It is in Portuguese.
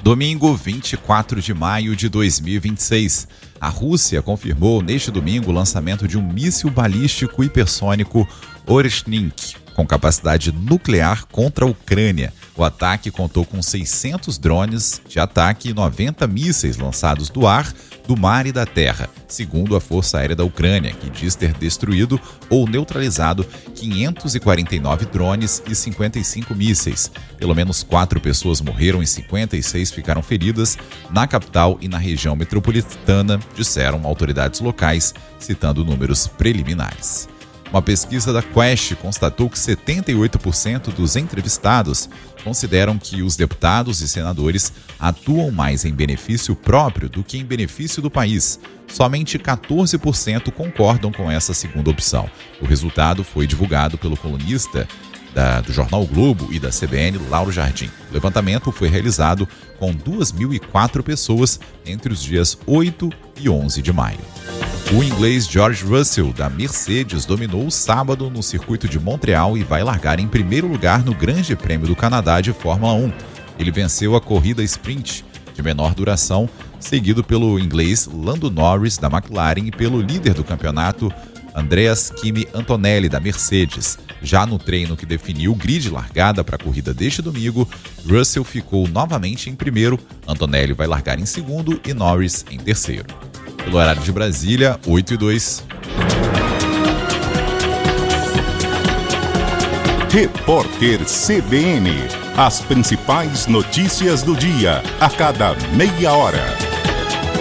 Domingo, 24 de maio de 2026. A Rússia confirmou neste domingo o lançamento de um míssil balístico hipersônico Oreshnik, com capacidade nuclear contra a Ucrânia. O ataque contou com 600 drones de ataque e 90 mísseis lançados do ar, do mar e da terra, segundo a Força Aérea da Ucrânia, que diz ter destruído ou neutralizado 549 drones e 55 mísseis. Pelo menos 4 pessoas morreram e 56 ficaram feridas na capital e na região metropolitana, disseram autoridades locais, citando números preliminares. Uma pesquisa da Quest constatou que 78% dos entrevistados consideram que os deputados e senadores atuam mais em benefício próprio do que em benefício do país. Somente 14% concordam com essa segunda opção. O resultado foi divulgado pelo colunista do Jornal o Globo e da CBN, Lauro Jardim. O levantamento foi realizado com 2.004 pessoas entre os dias 8 e 11 de maio. O inglês George Russell, da Mercedes, dominou o sábado no circuito de Montreal e vai largar em primeiro lugar no Grande Prêmio do Canadá de Fórmula 1. Ele venceu a corrida sprint de menor duração, seguido pelo inglês Lando Norris, da McLaren, e pelo líder do campeonato, Andreas Kimi Antonelli, da Mercedes. Já no treino que definiu o grid largada para a corrida deste domingo, Russell ficou novamente em primeiro, Antonelli vai largar em segundo e Norris em terceiro. Pelo horário de Brasília, 8h02. Repórter CBN. As principais notícias do dia, a cada meia hora.